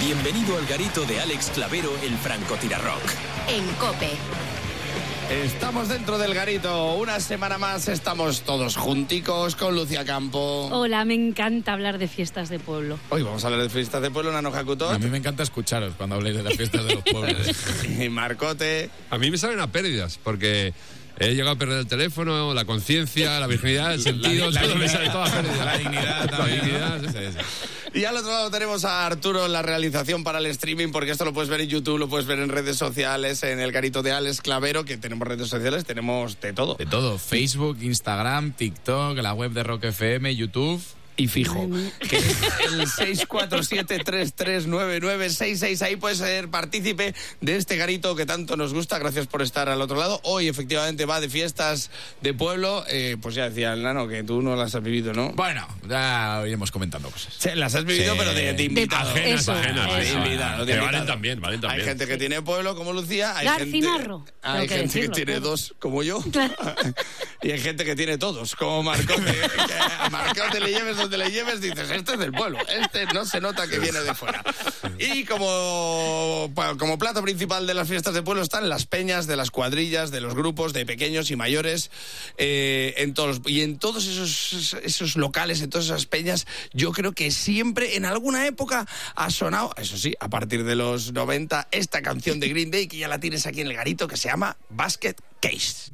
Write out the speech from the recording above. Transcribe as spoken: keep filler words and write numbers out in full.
Bienvenido al garito de Alex Clavero, el francotirarrock. En COPE. Estamos dentro del garito, una semana más estamos todos junticos con Lucía Campo. Hola, me encanta hablar de fiestas de pueblo. Hoy vamos a hablar de fiestas de pueblo, Nano Hakuto. A mí me encanta escucharos cuando habléis de las fiestas de los pueblos. Y Marcote. A mí me salen a pérdidas, porque he llegado a perder el teléfono, la conciencia, la virginidad, el sentido, la, la, todo la, me sale toda pérdida. La dignidad también. La dignidad, ¿no? Sí, sí. Y al otro lado tenemos a Arturo en la realización para el streaming, porque esto lo puedes ver en YouTube, lo puedes ver en redes sociales, en el garito de Alex Clavero, que tenemos redes sociales, tenemos de todo. De todo, Facebook, Instagram, TikTok, la web de Rock F M, YouTube. Y fijo, que es el seis cuatro siete, tres tres nueve nueve seis seis. Ahí puedes ser partícipe de este garito que tanto nos gusta. Gracias por estar al otro lado. Hoy efectivamente va de fiestas de pueblo. Eh, pues ya decía el Nano que tú no las has vivido, ¿no? Bueno, ya iremos comentando cosas. Sí, las has vivido, Sí. pero de, de invitado. Ajenas, Eso, ajenas. De eso. invitado, de Que invitado. valen también, valen también. Hay gente que tiene pueblo como Lucía. Hay Garcinarro, gente, tengo hay que gente decirlo, que tiene claro. dos como yo. Claro. Y hay gente que tiene todos, como Marcote. Que a Marcote le lleves donde le lleves, dices, este es del pueblo, este no se nota que viene de fuera. Y como, como plato principal de las fiestas de pueblo están las peñas de las cuadrillas, de los grupos de pequeños y mayores, eh, en todos, y en todos esos, esos locales, en todas esas peñas, yo creo que siempre, en alguna época, ha sonado, eso sí, a partir de los noventa, esta canción de Green Day, que ya la tienes aquí en el garito, que se llama Basket Case.